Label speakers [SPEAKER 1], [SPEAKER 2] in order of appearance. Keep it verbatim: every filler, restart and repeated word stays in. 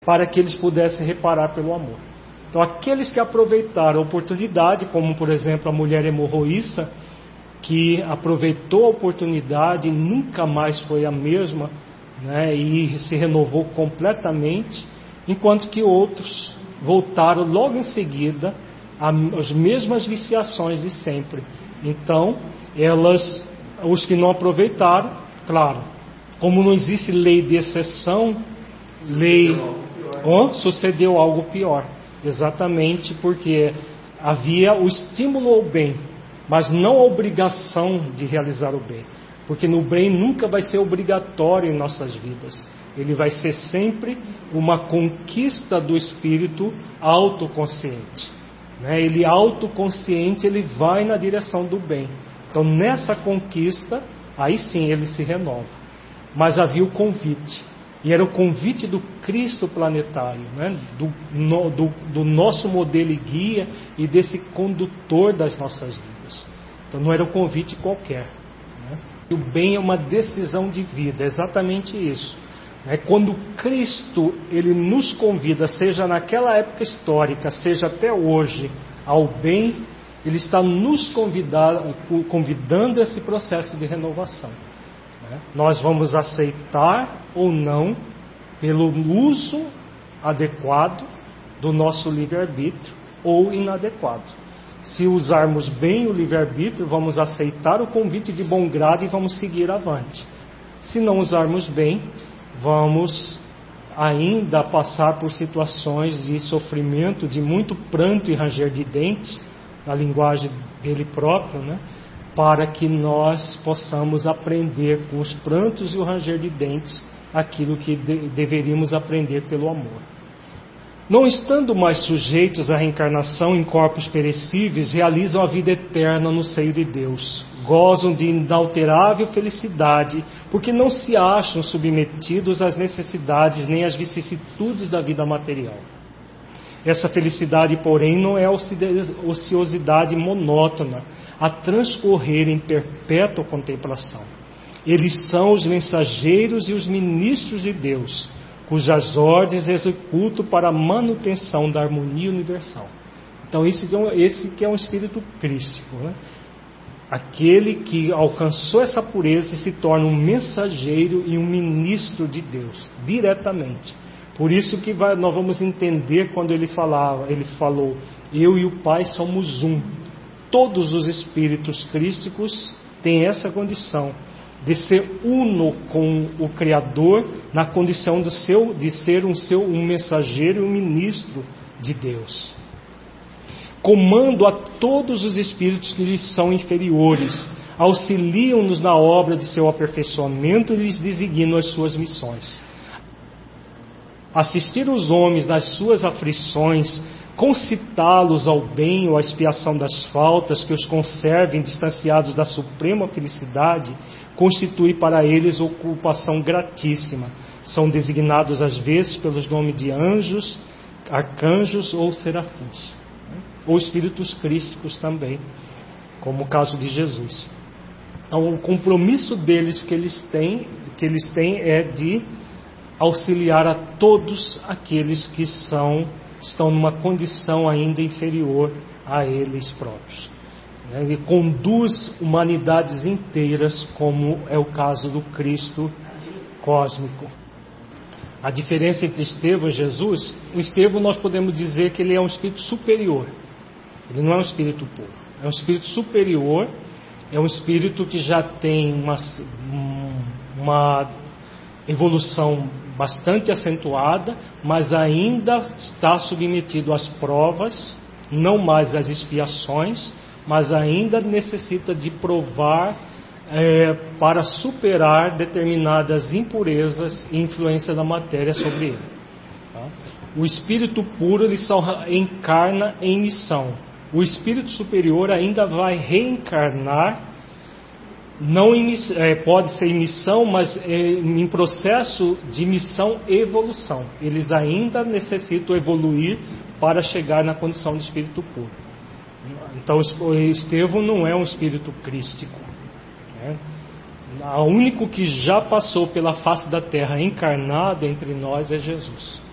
[SPEAKER 1] para que eles pudessem reparar pelo amor. Então aqueles que aproveitaram a oportunidade, como por exemplo a mulher hemorroíça, que aproveitou a oportunidade e nunca mais foi a mesma, né, e se renovou completamente, enquanto que outros voltaram logo em seguida às mesmas viciações de sempre. Então, elas, os que não aproveitaram, claro, como não existe lei de exceção, lei, oh, sucedeu algo pior, exatamente porque havia o estímulo ao bem, mas não a obrigação de realizar o bem, porque no bem nunca vai ser obrigatório em nossas vidas. Ele vai ser sempre uma conquista do espírito autoconsciente, né? Ele autoconsciente, ele vai na direção do bem. Então nessa conquista, aí sim ele se renova. Mas havia o convite, e era o convite do Cristo planetário, né? do, no, do, do nosso modelo e guia e desse condutor das nossas vidas. Então não era um convite qualquer, né? O bem é uma decisão de vida, é exatamente isso. É quando Cristo ele nos convida, seja naquela época histórica, seja até hoje, ao bem, ele está nos convidar, convidando a esse processo de renovação. Né? Nós vamos aceitar ou não, pelo uso adequado do nosso livre-arbítrio ou inadequado. Se usarmos bem o livre-arbítrio, vamos aceitar o convite de bom grado e vamos seguir avante. Se não usarmos bem, vamos ainda passar por situações de sofrimento, de muito pranto e ranger de dentes, na linguagem dele próprio, né? Para que nós possamos aprender com os prantos e o ranger de dentes aquilo que de- deveríamos aprender pelo amor. Não estando mais sujeitos à reencarnação em corpos perecíveis, realizam a vida eterna no seio de Deus. Gozam de inalterável felicidade, porque não se acham submetidos às necessidades nem às vicissitudes da vida material. Essa felicidade, porém, não é ociosidade monótona, a transcorrer em perpétua contemplação. Eles são os mensageiros e os ministros de Deus, cujas ordens executam para a manutenção da harmonia universal. Então esse que é um, esse que é um espírito crístico, né? Aquele que alcançou essa pureza e se torna um mensageiro e um ministro de Deus, diretamente. Por isso que vai, nós vamos entender quando ele falava, ele falou, eu e o Pai somos um. Todos os espíritos crísticos têm essa condição, de ser uno com o Criador, na condição do seu, de ser um, seu, um mensageiro e um ministro de Deus. Comando a todos os espíritos que lhes são inferiores, auxiliam-nos na obra de seu aperfeiçoamento e lhes designam as suas missões. Assistir os homens nas suas aflições, concitá-los ao bem ou à expiação das faltas que os conservem distanciados da suprema felicidade, constitui para eles ocupação gratíssima. São designados às vezes pelos nomes de anjos, arcanjos ou serafins, ou espíritos crísticos também, como o caso de Jesus. Então o compromisso deles que eles têm, que eles têm é de auxiliar a todos aqueles que são, estão numa condição ainda inferior a eles próprios. Ele conduz humanidades inteiras, como é o caso do Cristo cósmico. A diferença entre Estevão e Jesus, o Estevão nós podemos dizer que ele é um espírito superior. Ele não é um espírito puro. É um espírito superior, é um espírito que já tem uma, uma evolução bastante acentuada, mas ainda está submetido às provas, não mais às expiações, mas ainda necessita de provar é, para superar determinadas impurezas e influência da matéria sobre ele. Tá? O espírito puro ele só encarna em missão. O espírito superior ainda vai reencarnar, não em, é, pode ser em missão, mas é, em processo de missão e evolução. Eles ainda necessitam evoluir para chegar na condição de espírito puro. Então o Estevão não é um espírito crístico, né? O único que já passou pela face da terra encarnado entre nós é Jesus.